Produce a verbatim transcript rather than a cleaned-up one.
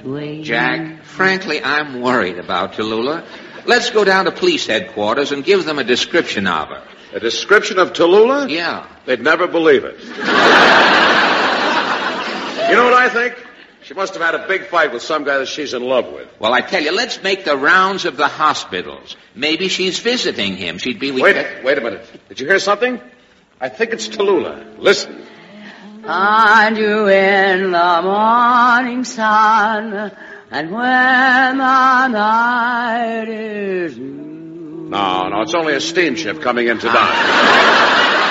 way. Jack, frankly, I'm worried about Tallulah. Let's go down to police headquarters and give them a description of her. A description of Tallulah? Yeah. They'd never believe it. You know what I think? She must have had a big fight with some guy that she's in love with. Well, I tell you, let's make the rounds of the hospitals. Maybe she's visiting him. She'd be... Wait, ca- wait a minute. Did you hear something? I think it's Tallulah. Listen. Find you in the morning sun, and when the night is new. No, no, it's only a steamship coming in tonight.